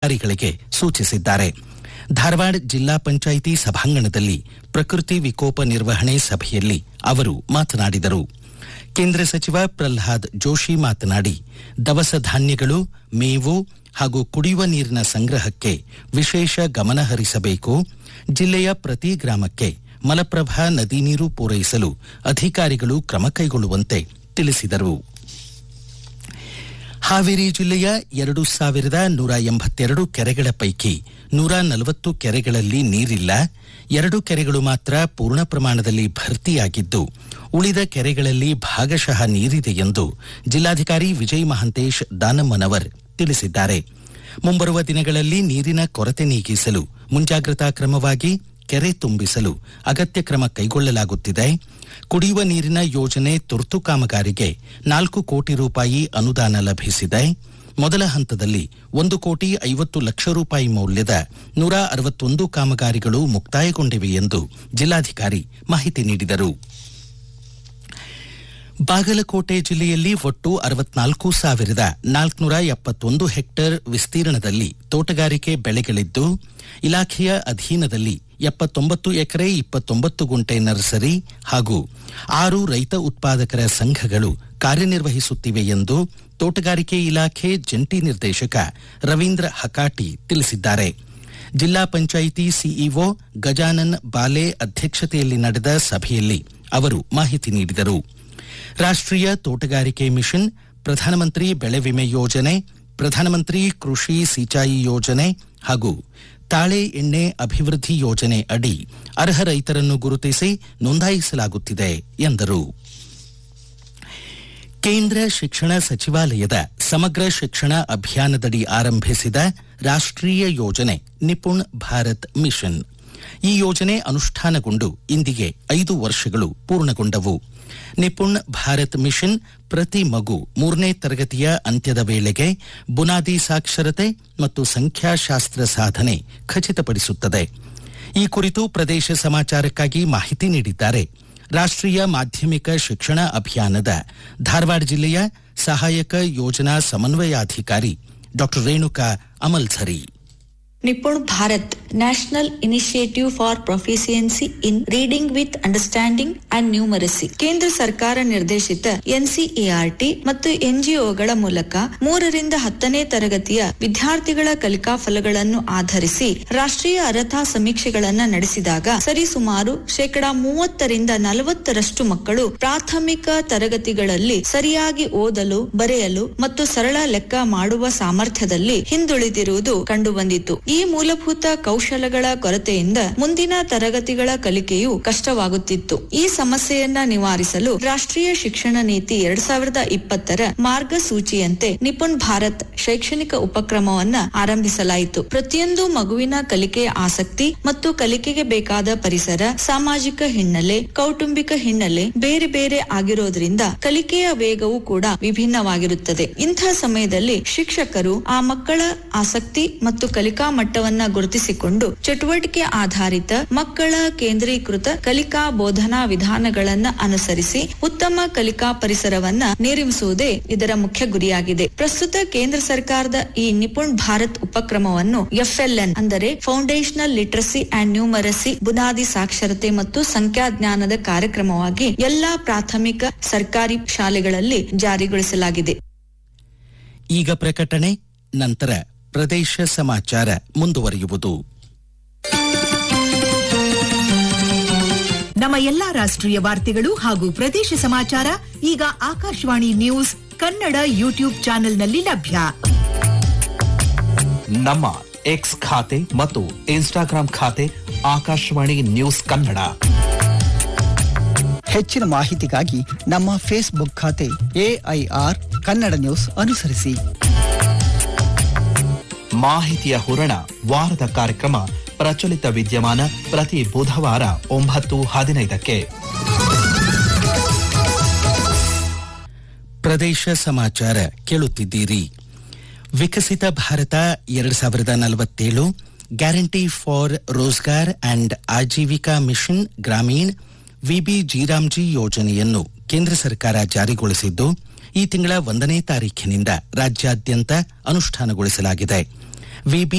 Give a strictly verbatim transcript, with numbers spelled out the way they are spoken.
ಅಧಿಕಾರಿಗಳಿಗೆ ಸೂಚಿಸಿದ್ದಾರೆ. ಧಾರವಾಡ ಜಿಲ್ಲಾ ಪಂಚಾಯಿತಿ ಸಭಾಂಗಣದಲ್ಲಿ ಪ್ರಕೃತಿ ವಿಕೋಪ ನಿರ್ವಹಣೆ ಸಭೆಯಲ್ಲಿ ಅವರು ಮಾತನಾಡಿದರು. ಕೇಂದ್ರ ಸಚಿವ ಪ್ರಹ್ಲಾದ್ ಜೋಶಿ ಮಾತನಾಡಿ, ದವಸ ಧಾನ್ಯಗಳು, ಮೇವು ಹಾಗೂ ಕುಡಿಯುವ ನೀರಿನ ಸಂಗ್ರಹಕ್ಕೆ ವಿಶೇಷ ಗಮನ ಹರಿಸಬೇಕು. ಜಿಲ್ಲೆಯ ಪ್ರತಿ ಗ್ರಾಮಕ್ಕೆ ಮಲಪ್ರಭಾ ನದಿ ನೀರು ಪೂರೈಸಲು ಅಧಿಕಾರಿಗಳು ಕ್ರಮ ಕೈಗೊಳ್ಳುವಂತೆ ತಿಳಿಸಿದರು. ಹಾವೇರಿ ಜಿಲ್ಲೆಯ ಎರಡು ಸಾವಿರದ ನೂರ ಎಂಬತ್ತೆರಡು ಕೆರೆಗಳ ಪೈಕಿ ನೂರ ನಲವತ್ತು ಕೆರೆಗಳಲ್ಲಿ ನೀರಿಲ್ಲ. ಎರಡು ಕೆರೆಗಳು ಮಾತ್ರ ಪೂರ್ಣ ಪ್ರಮಾಣದಲ್ಲಿ ಭರ್ತಿಯಾಗಿದ್ದು, ಉಳಿದ ಕೆರೆಗಳಲ್ಲಿ ಭಾಗಶಃ ನೀರಿದೆ ಎಂದು ಜಿಲ್ಲಾಧಿಕಾರಿ ವಿಜಯ್ ಮಹಾಂತೇಶ್ ದಾನಮ್ಮನವರ್ ತಿಳಿಸಿದ್ದಾರೆ. ಮುಂಬರುವ ದಿನಗಳಲ್ಲಿ ನೀರಿನ ಕೊರತೆ ನೀಗಿಸಲು ಮುಂಜಾಗ್ರತಾ ಕ್ರಮವಾಗಿ ಕೆರೆ ತುಂಬಿಸಲು ಅಗತ್ಯ ಕ್ರಮ ಕೈಗೊಳ್ಳಲಾಗುತ್ತಿದೆ. ಕುಡಿಯುವ ನೀರಿನ ಯೋಜನೆ ತುರ್ತು ಕಾಮಗಾರಿಗೆ ನಾಲ್ಕು ಕೋಟಿ ರೂಪಾಯಿ ಅನುದಾನ ಲಭಿಸಿದೆ. ಮೊದಲ ಹಂತದಲ್ಲಿ ಒಂದು ಕೋಟಿ ಐವತ್ತು ಲಕ್ಷ ರೂಪಾಯಿ ಮೌಲ್ಯದ ನೂರ ಅರವತ್ತೊಂದು ಕಾಮಗಾರಿಗಳು ಮುಕ್ತಾಯಗೊಂಡಿವೆ ಎಂದು ಜಿಲ್ಲಾಧಿಕಾರಿ ಮಾಹಿತಿ ನೀಡಿದರು. ಬಾಗಲಕೋಟೆ ಜಿಲ್ಲೆಯಲ್ಲಿ ಒಟ್ಟು ಅರವತ್ನಾಲ್ಕು ಸಾವಿರದ ನಾಲ್ಕುನೂರ ಎಪ್ಪತ್ತೊಂದು ಹೆಕ್ಟೇರ್ ವಿಸ್ತೀರ್ಣದಲ್ಲಿ ತೋಟಗಾರಿಕೆ ಬೆಳೆಗಳಿದ್ದು, ಇಲಾಖೆಯ ಅಧೀನದಲ್ಲಿ ಎಪ್ಪತ್ತೊಂಬತ್ತು ಎಕರೆ ಇಪ್ಪತ್ತೊಂಬತ್ತು ಗುಂಟೆ ನರ್ಸರಿ ಹಾಗೂ ಆರು ರೈತ ಉತ್ಪಾದಕರ ಸಂಘಗಳು ಕಾರ್ಯನಿರ್ವಹಿಸುತ್ತಿವೆ ಎಂದು ತೋಟಗಾರಿಕೆ ಇಲಾಖೆ ಜಂಟಿ ನಿರ್ದೇಶಕ ರವೀಂದ್ರ ಹಕಾಟಿ ತಿಳಿಸಿದ್ದಾರೆ. ಜಿಲ್ಲಾ ಪಂಚಾಯಿತಿ ಸಿಇಒ ಗಜಾನನ್ ಬಾಲೆ ಅಧ್ಯಕ್ಷತೆಯಲ್ಲಿ ನಡೆದ ಸಭೆಯಲ್ಲಿ ಅವರು ಮಾಹಿತಿ ನೀಡಿದರು. ರಾಷ್ಟ್ರೀಯ ತೋಟಗಾರಿಕೆ ಮಿಷನ್, ಪ್ರಧಾನಮಂತ್ರಿ ಬೆಳೆ ವಿಮೆ ಯೋಜನೆ, ಪ್ರಧಾನಮಂತ್ರಿ ಕೃಷಿ ಸಿಂಚಾಯಿ ಯೋಜನೆ ಹಾಗೂ ತಾಳೆ ಎಣ್ಣೆ ಅಭಿವೃದ್ಧಿ ಯೋಜನೆ ಅಡಿ ಅರ್ಹ ರೈತರನ್ನು ಗುರುತಿಸಿ ನೋಂದಾಯಿಸಲಾಗುತ್ತಿದೆ ಎಂದರು. ಕೇಂದ್ರ ಶಿಕ್ಷಣ ಸಚಿವಾಲಯದ ಸಮಗ್ರ ಶಿಕ್ಷಣ ಅಭಿಯಾನದಡಿ ಆರಂಭಿಸಿದ ರಾಷ್ಟ್ರೀಯ ಯೋಜನೆ ನಿಪುಣ್ ಭಾರತ್ ಮಿಷನ್. ಈ ಯೋಜನೆ ಅನುಷ್ಠಾನಗೊಂಡು ಇಂದಿಗೆ ಐದು ವರ್ಷಗಳು ಪೂರ್ಣಗೊಂಡವು. ನಿಪುಣ್ ಭಾರತ್ ಮಿಷನ್ ಪ್ರತಿ ಮಗು ಮೂರನೇ ತರಗತಿಯ ಅಂತ್ಯದ ವೇಳೆಗೆ ಬುನಾದಿ ಸಾಕ್ಷರತೆ ಮತ್ತು ಸಂಖ್ಯಾಶಾಸ್ತ್ರ ಸಾಧನೆ ಖಚಿತಪಡಿಸುತ್ತದೆ. ಈ ಕುರಿತು ಪ್ರದೇಶ ಸಮಾಚಾರಕ್ಕಾಗಿ ಮಾಹಿತಿ ನೀಡಿದ್ದಾರೆ ರಾಷ್ಟ್ರೀಯ ಮಾಧ್ಯಮಿಕ ಶಿಕ್ಷಣ ಅಭಿಯಾನದ ಧಾರವಾಡ ಜಿಲ್ಲೆಯ ಸಹಾಯಕ ಯೋಜನಾ ಸಮನ್ವಯಾಧಿಕಾರಿ ಡಾ Renuka ಅಮಲ್ಝರಿ. NIPUN Bharat national initiative for ಪ್ರೊಫಿಸಿಯನ್ಸಿ in reading with understanding and numeracy ಕೇಂದ್ರ ಸರ್ಕಾರ ನಿರ್ದೇಶಿತ ಎನ್ಸಿಇಆರ್ಟಿ ಮತ್ತು ಎನ್ಜಿಒಗಳ ಮೂಲಕ ಮೂರರಿಂದ ಹತ್ತನೇ ತರಗತಿಯ ವಿದ್ಯಾರ್ಥಿಗಳ ಕಲಿಕಾ ಫಲಗಳನ್ನು ಆಧರಿಸಿ ರಾಷ್ಟ್ರೀಯ ಅರ್ಹತಾ ಸಮೀಕ್ಷೆಗಳನ್ನು ನಡೆಸಿದಾಗ ಸರಿಸುಮಾರು ಶೇಕಡಾ ಮೂವತ್ತರಿಂದ ನಲವತ್ತರಷ್ಟು ಮಕ್ಕಳು ಪ್ರಾಥಮಿಕ ತರಗತಿಗಳಲ್ಲಿ ಸರಿಯಾಗಿ ಓದಲು, ಬರೆಯಲು ಮತ್ತು ಸರಳ ಲೆಕ್ಕ ಮಾಡುವ ಸಾಮರ್ಥ್ಯದಲ್ಲಿ ಹಿಂದುಳಿದಿರುವುದು ಕಂಡುಬಂದಿತು. ಈ ಮೂಲಭೂತ ಕೌಶಲಗಳ ಕೊರತೆಯಿಂದ ಮುಂದಿನ ತರಗತಿಗಳ ಕಲಿಕೆಯು ಕಷ್ಟವಾಗುತ್ತಿತ್ತು. ಈ ಸಮಸ್ಯೆಯನ್ನ ನಿವಾರಿಸಲು ರಾಷ್ಟ್ರೀಯ ಶಿಕ್ಷಣ ನೀತಿ ಎರಡ್ ಸಾವಿರದ ಇಪ್ಪತ್ತರ ಮಾರ್ಗಸೂಚಿಯಂತೆ ನಿಪುಣ್ ಭಾರತ್ ಶೈಕ್ಷಣಿಕ ಉಪಕ್ರಮವನ್ನ ಆರಂಭಿಸಲಾಯಿತು. ಪ್ರತಿಯೊಂದು ಮಗುವಿನ ಕಲಿಕೆಯ ಆಸಕ್ತಿ ಮತ್ತು ಕಲಿಕೆಗೆ ಬೇಕಾದ ಪರಿಸರ, ಸಾಮಾಜಿಕ ಹಿನ್ನೆಲೆ, ಕೌಟುಂಬಿಕ ಹಿನ್ನೆಲೆ ಬೇರೆ ಬೇರೆ ಆಗಿರೋದ್ರಿಂದ ಕಲಿಕೆಯ ವೇಗವೂ ಕೂಡ ವಿಭಿನ್ನವಾಗಿರುತ್ತದೆ. ಇಂಥ ಸಮಯದಲ್ಲಿ ಶಿಕ್ಷಕರು ಆ ಮಕ್ಕಳ ಆಸಕ್ತಿ ಮತ್ತು ಕಲಿಕಾ ಮಟ್ಟವನ್ನ ಗುರುತಿಸಿಕೊಂಡು ಚಟುವಟಿಕೆ ಆಧಾರಿತ ಮಕ್ಕಳ ಕೇಂದ್ರೀಕೃತ ಕಲಿಕಾ ಬೋಧನಾ ವಿಧಾನಗಳನ್ನ ಅನುಸರಿಸಿ ಉತ್ತಮ ಕಲಿಕಾ ಪರಿಸರವನ್ನ ನಿರ್ಮಿಸುವುದೇ ಇದರ ಮುಖ್ಯ ಗುರಿಯಾಗಿದೆ. ಪ್ರಸ್ತುತ ಕೇಂದ್ರ ಸರ್ಕಾರದ ಈ ನಿಪುಣ್ ಭಾರತ್ ಉಪಕ್ರಮವನ್ನು ಎಫ್ಎಲ್ಎನ್ ಅಂದರೆ ಫೌಂಡೇಶನಲ್ ಲಿಟರಸಿ ಅಂಡ್ ನ್ಯೂಮರಸಿ ಬುನಾದಿ ಸಾಕ್ಷರತೆ ಮತ್ತು ಸಂಖ್ಯಾಜ್ಞಾನದ ಕಾರ್ಯಕ್ರಮವಾಗಿ ಎಲ್ಲಾ ಪ್ರಾಥಮಿಕ ಸರ್ಕಾರಿ ಶಾಲೆಗಳಲ್ಲಿ ಜಾರಿಗೊಳಿಸಲಾಗಿದೆ. ಈಗ ಪ್ರಕಟಣೆ, ನಂತರ ಪ್ರದೇಶ ಸಮಾಚಾರ ಮುಂದುವರಿಯುವುದು. ನಮ್ಮ ಎಲ್ಲಾ ರಾಷ್ಟ್ರೀಯ ವಾರ್ತೆಗಳು ಹಾಗೂ ಪ್ರದೇಶ ಸಮಾಚಾರ ಈಗ ಆಕಾಶವಾಣಿ ನ್ಯೂಸ್ ಕನ್ನಡ ಯೂಟ್ಯೂಬ್ ಚಾನೆಲ್ನಲ್ಲಿ ಲಭ್ಯ. ನಮ್ಮ ಎಕ್ಸ್ ಖಾತೆ ಮತ್ತು ಇನ್ಸ್ಟಾಗ್ರಾಂ ಖಾತೆ ಆಕಾಶವಾಣಿ ನ್ಯೂಸ್ ಕನ್ನಡ. ಹೆಚ್ಚಿನ ಮಾಹಿತಿಗಾಗಿ ನಮ್ಮ ಫೇಸ್ಬುಕ್ ಖಾತೆ ಎಐಆರ್ ಕನ್ನಡ ನ್ಯೂಸ್ ಅನುಸರಿಸಿ. ಮಾಹಿತಿಯ ಹೂರಣ ವಾರದ ಕಾರ್ಯಕ್ರಮ ಪ್ರಚಲಿತ ವಿದ್ಯಮಾನ ಪ್ರತಿ ಬುಧವಾರ ಒಂಬತ್ತು ಹದಿನೈದಕ್ಕೆ. ಪ್ರದೇಶ ಸಮಾಚಾರ ಕೇಳುತ್ತಿದ್ದೀರಿ. ವಿಕಸಿತ ಭಾರತ ಎರಡ್ ಸಾವಿರದ ನಲವತ್ತೇಳು guarantee for Rozgar and Aajeevika mission Gramin VB G RAM G ಯೋಜನೆಯನ್ನು ಕೇಂದ್ರ ಸರ್ಕಾರ ಜಾರಿಗೊಳಿಸಿದ್ದು, ಈ ತಿಂಗಳ ಒಂದನೇ ತಾರೀಖಿನಿಂದ ರಾಜ್ಯಾದ್ಯಂತ ಅನುಷ್ಠಾನಗೊಳಿಸಲಾಗಿದೆ. ವಿಬಿ